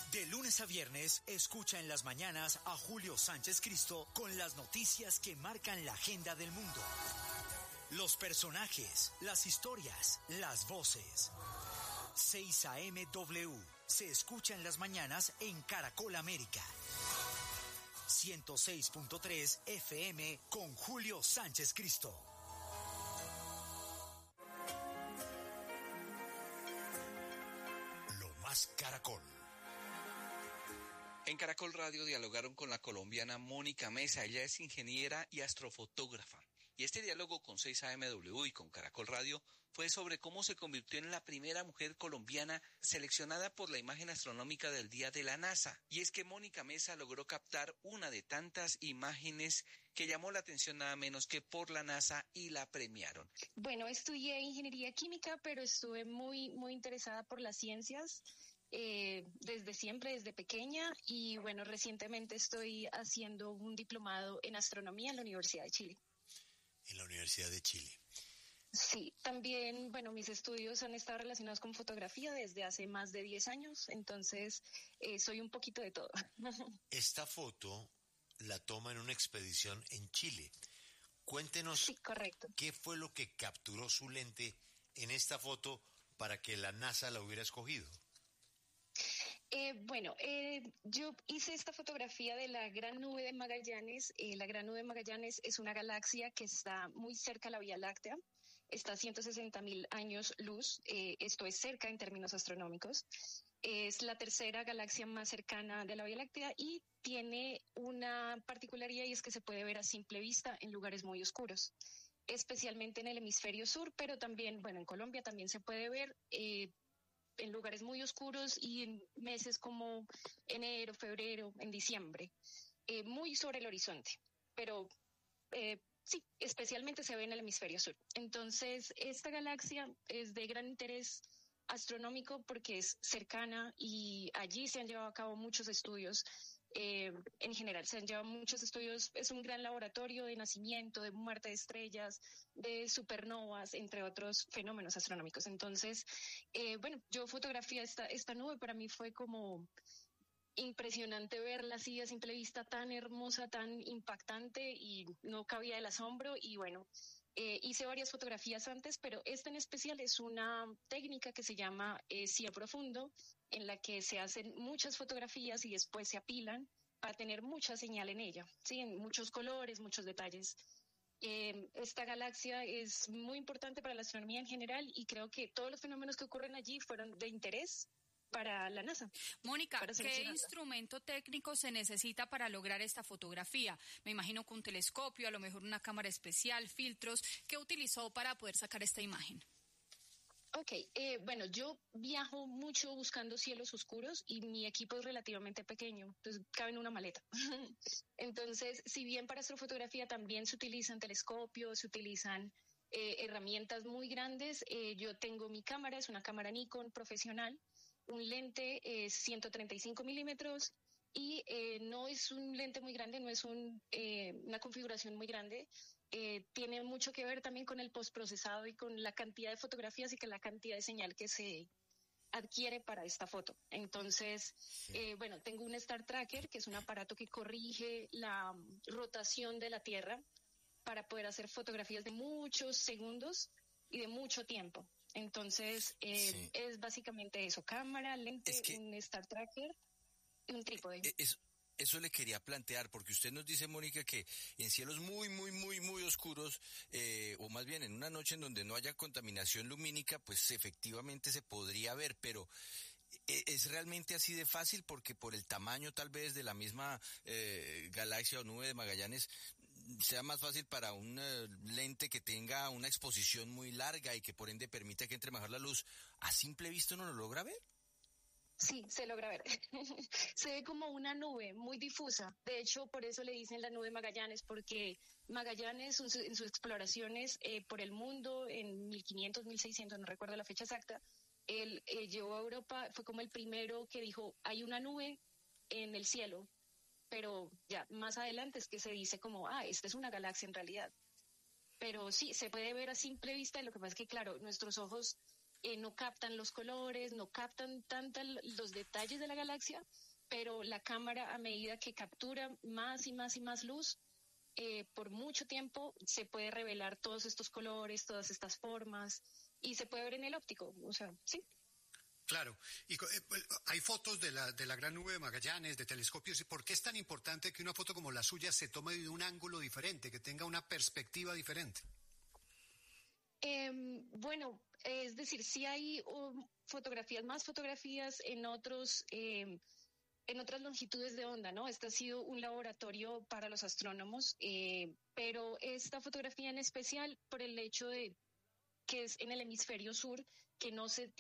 De lunes a viernes, escucha en las mañanas a Julio Sánchez Cristo con las noticias que marcan la agenda del mundo. Los personajes, las historias, las voces. 6 a.m. W. Se escucha en las mañanas en Caracol América. 106.3 FM con Julio Sánchez Cristo. Lo más Caracol. En Caracol Radio dialogaron con la colombiana Mónica Mesa. Ella es ingeniera y astrofotógrafa. Y este diálogo con 6AMW y con Caracol Radio fue sobre cómo se convirtió en la primera mujer colombiana seleccionada por la imagen astronómica del día de la NASA. Y es que Mónica Mesa logró captar una de tantas imágenes que llamó la atención nada menos que por la NASA y la premiaron. Bueno, estudié ingeniería química, pero estuve muy interesada por las ciencias. Desde siempre, desde pequeña, y bueno, recientemente estoy haciendo un diplomado en astronomía en la Universidad de Chile. En la Universidad de Chile. Sí, también, bueno, mis estudios han estado relacionados con fotografía desde hace más de 10 años, entonces soy un poquito de todo. Esta foto la toma en una expedición en Chile. Cuéntenos, sí, correcto. ¿Qué fue lo que capturó su lente en esta foto para que la NASA la hubiera escogido? Yo hice esta fotografía de la Gran Nube de Magallanes. La Gran Nube de Magallanes es una galaxia que está muy cerca a la Vía Láctea. Está a 160.000 años luz. Esto es cerca en términos astronómicos. Es la tercera galaxia más cercana de la Vía Láctea y tiene una particularidad, y es que se puede ver a simple vista en lugares muy oscuros, especialmente en el hemisferio sur, pero también, bueno, en Colombia también se puede ver en lugares muy oscuros y en meses como enero, febrero, en diciembre, muy sobre el horizonte, pero sí, especialmente se ve en el hemisferio sur. Entonces, esta galaxia es de gran interés astronómico porque es cercana y allí se han llevado a cabo muchos estudios. En general se han llevado muchos estudios, es un gran laboratorio de nacimiento, de muerte de estrellas, de supernovas, entre otros fenómenos astronómicos. Entonces, yo fotografié esta nube. Para mí fue como impresionante verla así a simple vista, tan hermosa, tan impactante, y no cabía el asombro. Y bueno, hice varias fotografías antes, pero esta en especial es una técnica que se llama cielo profundo, en la que se hacen muchas fotografías y después se apilan para tener mucha señal en ella, ¿sí? En muchos colores, muchos detalles. Esta galaxia es muy importante para la astronomía en general y creo que todos los fenómenos que ocurren allí fueron de interés para la NASA. Mónica, ¿qué instrumento técnico se necesita para lograr esta fotografía? Me imagino que un telescopio, a lo mejor una cámara especial, filtros. ¿Qué utilizó para poder sacar esta imagen? Ok, yo viajo mucho buscando cielos oscuros y mi equipo es relativamente pequeño, entonces cabe en una maleta. Entonces, si bien para astrofotografía también se utilizan telescopios, se utilizan herramientas muy grandes, yo tengo mi cámara, es una cámara Nikon profesional, un lente 135 milímetros y no es un lente muy grande, no es una configuración muy grande. Tiene mucho que ver también con el postprocesado y con la cantidad de fotografías y con la cantidad de señal que se adquiere para esta foto. Entonces, tengo un Star Tracker, que es un aparato que corrige la rotación de la Tierra para poder hacer fotografías de muchos segundos y de mucho tiempo. Entonces, es básicamente eso: cámara, lente, un Star Tracker y un trípode. Eso le quería plantear, porque usted nos dice, Mónica, que en cielos muy oscuros, o más bien en una noche en donde no haya contaminación lumínica, pues efectivamente se podría ver, pero ¿es realmente así de fácil? Porque por el tamaño tal vez de la misma galaxia o nube de Magallanes, sea más fácil para un lente que tenga una exposición muy larga y que por ende permita que entre mejor la luz. ¿A simple vista uno lo logra ver? Sí, se logra ver. Se ve como una nube muy difusa. De hecho, por eso le dicen la nube de Magallanes, porque Magallanes en sus exploraciones por el mundo en 1500, 1600, no recuerdo la fecha exacta, él llegó a Europa, fue como el primero que dijo, hay una nube en el cielo, pero ya más adelante es que se dice como, esta es una galaxia en realidad. Pero sí, se puede ver a simple vista, y lo que pasa es que, claro, nuestros ojos no captan los colores, no captan tanto los detalles de la galaxia, pero la cámara, a medida que captura más y más y más luz, por mucho tiempo se puede revelar todos estos colores, todas estas formas, y se puede ver en el óptico, o sea, sí. Claro, y hay fotos de la Gran Nube de Magallanes, de telescopios. ¿Por qué es tan importante que una foto como la suya se tome de un ángulo diferente, que tenga una perspectiva diferente? Bueno, es decir, sí hay más fotografías en otras longitudes de onda, ¿no? Este ha sido un laboratorio para los astrónomos, pero esta fotografía en especial por el hecho de que es en el hemisferio sur, que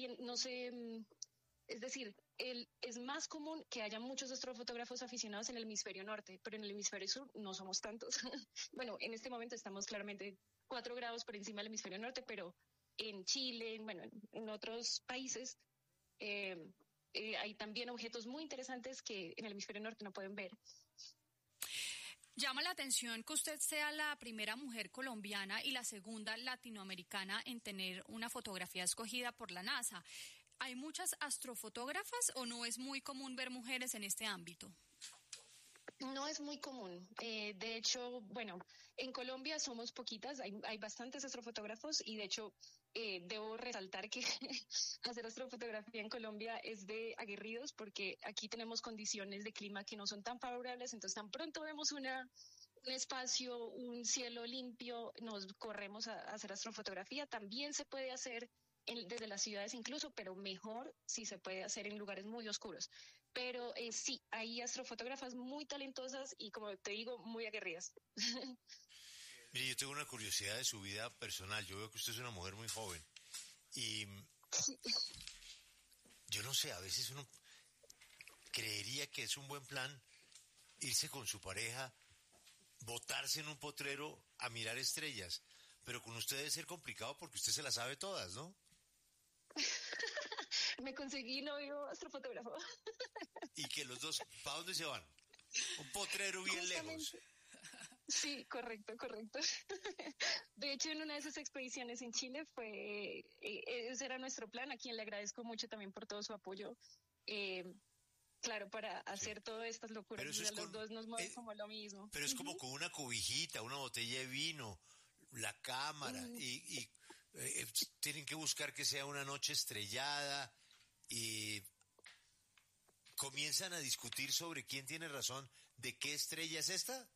es decir, es más común que haya muchos astrofotógrafos aficionados en el hemisferio norte, pero en el hemisferio sur no somos tantos. Bueno, en este momento estamos claramente 4 grados por encima del hemisferio norte, pero en Chile, bueno, en otros países, hay también objetos muy interesantes que en el hemisferio norte no pueden ver. Llama la atención que usted sea la primera mujer colombiana y la segunda latinoamericana en tener una fotografía escogida por la NASA. ¿Hay muchas astrofotógrafas o no es muy común ver mujeres en este ámbito? No es muy común. De hecho, bueno, en Colombia somos poquitas, hay bastantes astrofotógrafos y de hecho debo resaltar que hacer astrofotografía en Colombia es de aguerridos porque aquí tenemos condiciones de clima que no son tan favorables, entonces tan pronto vemos un espacio, un cielo limpio, nos corremos a hacer astrofotografía. También se puede hacer desde las ciudades incluso, pero mejor si se puede hacer en lugares muy oscuros. Pero sí, hay astrofotógrafas muy talentosas y, como te digo, muy aguerridas. Mire, yo tengo una curiosidad de su vida personal. Yo veo que usted es una mujer muy joven y yo no sé, a veces uno creería que es un buen plan irse con su pareja, botarse en un potrero a mirar estrellas, pero con usted debe ser complicado porque usted se las sabe todas, ¿no? Me conseguí novio astrofotógrafo. Y que los dos, ¿para dónde se van? Un potrero bien lejos. Sí, correcto. De hecho, en una de esas expediciones en Chile ese era nuestro plan, a quien le agradezco mucho también por todo su apoyo. Claro, para hacer todas estas locuras, los dos nos mueven como lo mismo. Pero es como con una cobijita, una botella de vino, la cámara, y tienen que buscar que sea una noche estrellada, y comienzan a discutir sobre quién tiene razón, de qué estrella es esta.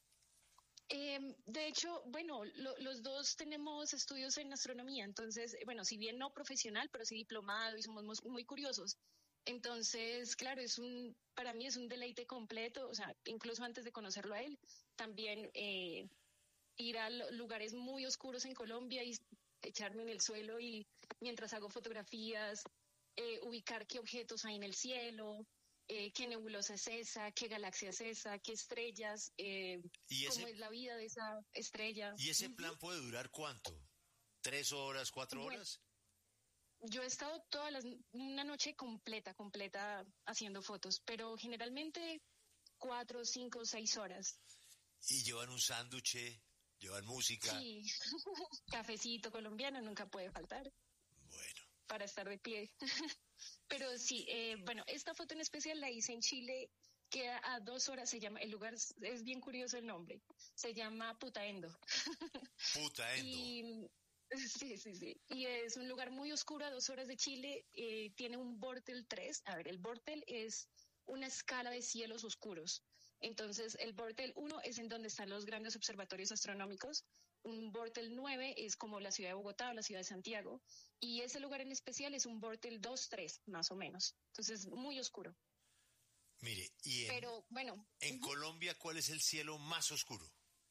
De hecho, bueno, los dos tenemos estudios en astronomía, entonces, bueno, si bien no profesional, pero sí diplomado y somos muy curiosos. Entonces, claro, para mí es un deleite completo, o sea, incluso antes de conocerlo a él, también ir a lugares muy oscuros en Colombia y echarme en el suelo y mientras hago fotografías, ubicar qué objetos hay en el cielo, qué nebulosa es esa, qué galaxia es esa, qué estrellas, cómo es la vida de esa estrella. ¿Y ese plan puede durar cuánto? ¿3 horas, 4 horas? Yo he estado una noche completa haciendo fotos, pero generalmente 4, 5, 6 horas. ¿Y llevan un sándwich? ¿Llevan música? Sí, cafecito colombiano nunca puede faltar. Bueno. Para estar de pie. Pero sí, bueno, esta foto en especial la hice en Chile, queda a 2 horas, se llama, el lugar es bien curioso el nombre, se llama Putaendo. Putaendo. Sí. Y es un lugar muy oscuro a 2 horas de Chile, tiene un Bortel 3. A ver, el Bortel es una escala de cielos oscuros. Entonces, el Bortel 1 es en donde están los grandes observatorios astronómicos. Un Bortel 9 es como la ciudad de Bogotá o la ciudad de Santiago. Y ese lugar en especial es un Bortel 2-3, más o menos. Entonces, muy oscuro. Mire, pero bueno. En Colombia, ¿cuál es el cielo más oscuro?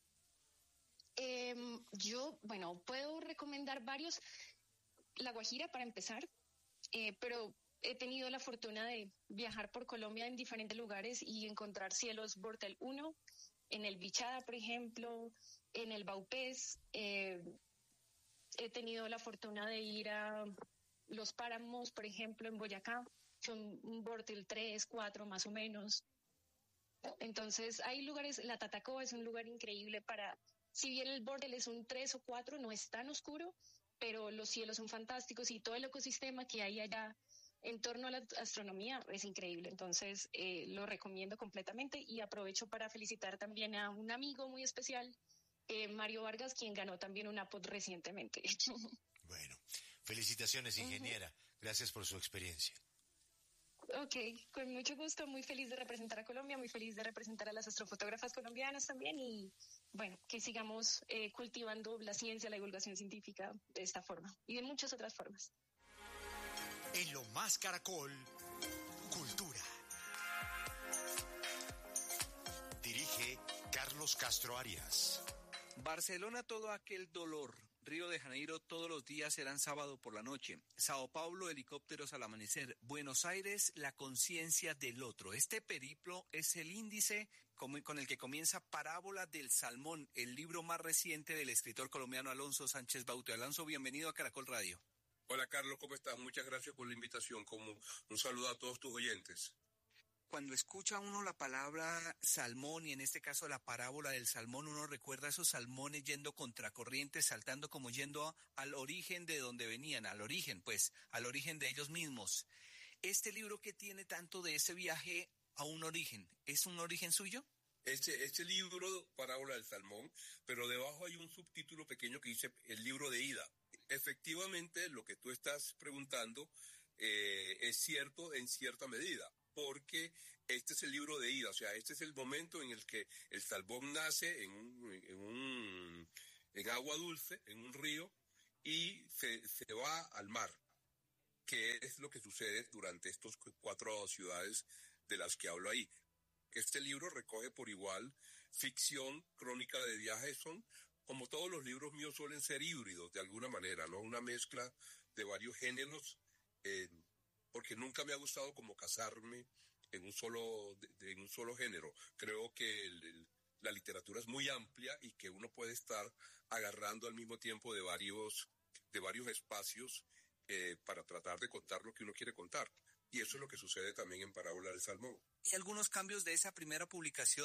Yo, bueno, puedo recomendar varios. La Guajira, para empezar, pero he tenido la fortuna de viajar por Colombia en diferentes lugares y encontrar cielos Bortel 1, en el Bichada, por ejemplo, en el Baupés. He tenido la fortuna de ir a Los Páramos, por ejemplo, en Boyacá, son un Bortel 3, 4 más o menos. Entonces hay lugares, la Tatacoa es un lugar increíble si bien el Bortel es un 3 o 4, no es tan oscuro, pero los cielos son fantásticos y todo el ecosistema que hay allá en torno a la astronomía es increíble. Entonces, lo recomiendo completamente y aprovecho para felicitar también a un amigo muy especial, Mario Vargas, quien ganó también una POD recientemente. Bueno, felicitaciones, ingeniera. Gracias por su experiencia. Ok, con mucho gusto, muy feliz de representar a Colombia, muy feliz de representar a las astrofotógrafas colombianas también y bueno, que sigamos cultivando la ciencia, la divulgación científica de esta forma y de muchas otras formas. En Lo Más Caracol, Cultura. Dirige Carlos Castro Arias. Barcelona, todo aquel dolor. Río de Janeiro, todos los días serán sábado por la noche. Sao Paulo, helicópteros al amanecer. Buenos Aires, la conciencia del otro. Este periplo es el índice con el que comienza Parábola del Salmón, el libro más reciente del escritor colombiano Alonso Sánchez Baute. Alonso, bienvenido a Caracol Radio. Hola Carlos, ¿cómo estás? Muchas gracias por la invitación. Como un saludo a todos tus oyentes. Cuando escucha uno la palabra salmón y en este caso la parábola del salmón, uno recuerda a esos salmones yendo contracorriente, saltando como yendo al origen de donde venían, al origen de ellos mismos. ¿Este libro qué tiene tanto de ese viaje a un origen? ¿Es un origen suyo? Este libro, Parábola del Salmón, pero debajo hay un subtítulo pequeño que dice el libro de ida. Efectivamente, lo que tú estás preguntando es cierto en cierta medida, porque este es el libro de ida, o sea, este es el momento en el que el salmón nace en agua dulce, en un río, y se va al mar, que es lo que sucede durante estos 4 ciudades de las que hablo ahí. Este libro recoge por igual ficción, crónica de viajes, son como todos los libros míos suelen ser híbridos de alguna manera, ¿no? Una mezcla de varios géneros, porque nunca me ha gustado como casarme en un solo género. Creo que la literatura es muy amplia y que uno puede estar agarrando al mismo tiempo de varios espacios para tratar de contar lo que uno quiere contar. Y eso es lo que sucede también en Parábola del Salmón. ¿Y algunos cambios de esa primera publicación